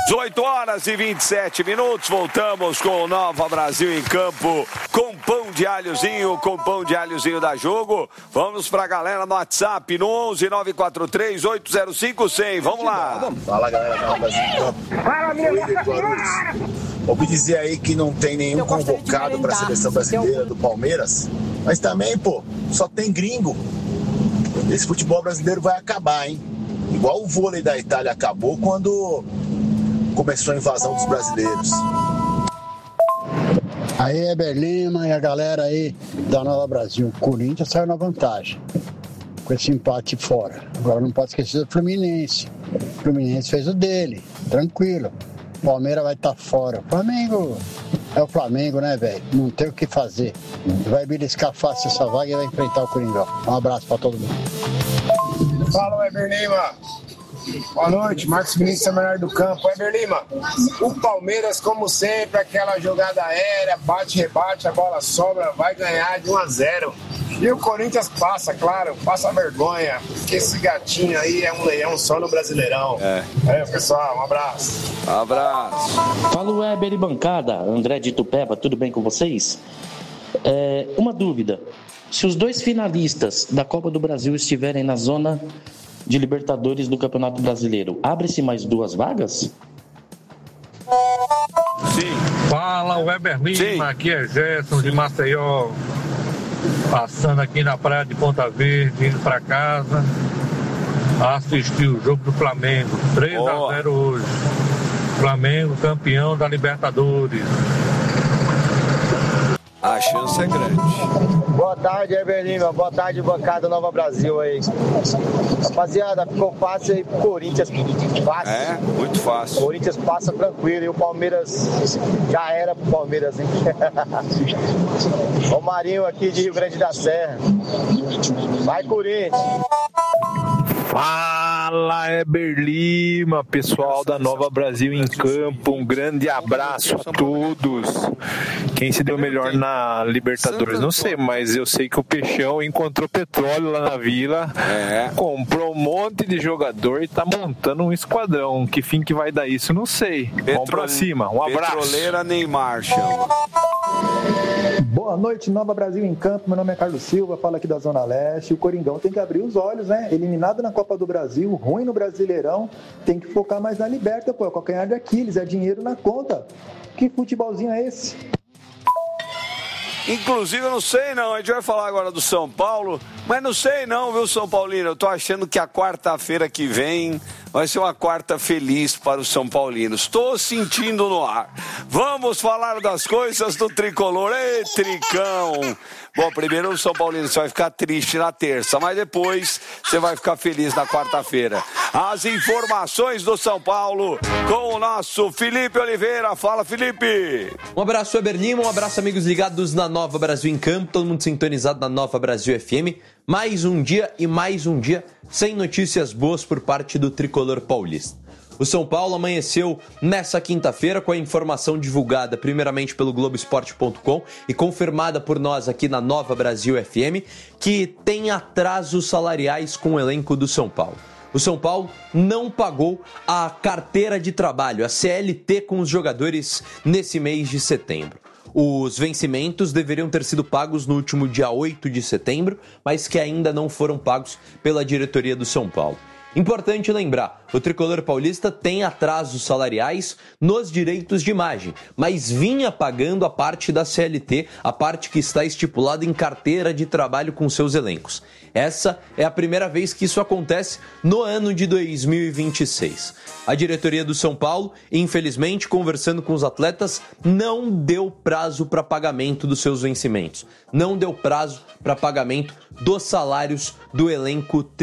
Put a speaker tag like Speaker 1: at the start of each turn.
Speaker 1: 18h27, voltamos com o Nova Brasil em Campo, com pão de alhozinho da Jogo. Vamos pra galera no WhatsApp, no 11 943 805 100. Vamos lá.
Speaker 2: Fala, galera do Nova Brasil em Campo. Ouvi dizer aí que não tem nenhum convocado para a seleção brasileira do Palmeiras, mas também, só tem gringo. Esse futebol brasileiro vai acabar, hein? Igual o vôlei da Itália acabou quando começou a invasão dos brasileiros.
Speaker 3: Aí, Heber Lima e a galera aí da Nova Brasil. O Corinthians saiu na vantagem com esse empate fora. Agora não pode esquecer do Fluminense. O Fluminense fez o dele, tranquilo. O Palmeiras vai estar fora. O Flamengo é o Flamengo, né, velho? Não tem o que fazer. Vai beliscar fácil essa vaga e vai enfrentar o Coringão. Um abraço pra todo mundo.
Speaker 4: Fala, Heber Lima. Boa noite, Marcos Vinícius, Seminário do Campo. Heber Lima, o Palmeiras, como sempre, aquela jogada aérea, bate, rebate, a bola sobra, vai ganhar de 1-0. E o Corinthians passa, claro, passa vergonha, porque esse gatinho aí é um leão só no Brasileirão. Aí, pessoal, um abraço.
Speaker 5: Fala, Weber e bancada, André de Itupeva, tudo bem com vocês? Uma dúvida, se os dois finalistas da Copa do Brasil estiverem na zona de Libertadores do Campeonato Brasileiro, abre-se mais 2 vagas?
Speaker 1: Sim.
Speaker 6: Fala, Weber Lima, aqui é Gerson de Maceió, passando aqui na praia de Ponta Verde, indo para casa, assistir o jogo do Flamengo, 3-0 hoje. Flamengo campeão da Libertadores.
Speaker 1: A chance é grande.
Speaker 7: Boa tarde, Heber Lima. Boa tarde, bancada Nova Brasil aí. Rapaziada, ficou fácil aí pro Corinthians. Fácil.
Speaker 1: Muito fácil.
Speaker 7: O Corinthians passa tranquilo e o Palmeiras já era pro Palmeiras, hein? O Marinho aqui de Rio Grande da Serra. Vai, Corinthians.
Speaker 8: Fala, Heber Lima, pessoal da Nova Brasil em Campo, um grande abraço a todos. Quem se deu melhor na Libertadores, não sei, mas eu sei que o Peixão encontrou petróleo lá na Vila, comprou um monte de jogador e tá montando um esquadrão. Que fim que vai dar isso, não sei. Vamos pra cima, um abraço.
Speaker 1: Petroleira Neymar, chama.
Speaker 9: Boa noite, Nova Brasil em Campo, meu nome é Carlos Silva, falo aqui da Zona Leste. O Coringão tem que abrir os olhos, né? Eliminado na Copa do Brasil, ruim no Brasileirão, tem que focar mais na Liberta, é calcanhar de Aquiles, é dinheiro na conta. Que futebolzinho é esse?
Speaker 1: Inclusive, eu não sei não, a gente vai falar agora do São Paulo, mas não sei não, viu, São Paulino? Eu tô achando que a quarta-feira que vem vai ser uma quarta feliz para os São Paulinos. Estou sentindo no ar. Vamos falar das coisas do Tricolor. Ei, Tricão! Bom, primeiro o São Paulino, você vai ficar triste na terça, mas depois você vai ficar feliz na quarta-feira. As informações do São Paulo com o nosso Felipe Oliveira. Fala, Felipe!
Speaker 10: Um abraço, Heber Lima, um abraço, amigos ligados na Nova Brasil em Campo, todo mundo sintonizado na Nova Brasil FM. Mais um dia sem notícias boas por parte do Tricolor paulista. O São Paulo amanheceu nessa quinta-feira com a informação divulgada primeiramente pelo Globoesporte.com e confirmada por nós aqui na Nova Brasil FM, que tem atrasos salariais com o elenco do São Paulo. O São Paulo não pagou a carteira de trabalho, a CLT, com os jogadores nesse mês de setembro. Os vencimentos deveriam ter sido pagos no último dia 8 de setembro, mas que ainda não foram pagos pela diretoria do São Paulo. Importante lembrar, o Tricolor paulista tem atrasos salariais nos direitos de imagem, mas vinha pagando a parte da CLT, a parte que está estipulada em carteira de trabalho com seus elencos. Essa é a primeira vez que isso acontece no ano de 2026. A diretoria do São Paulo, infelizmente, conversando com os atletas, não deu prazo para pagamento dos seus vencimentos, não deu prazo para pagamento dos salários do elenco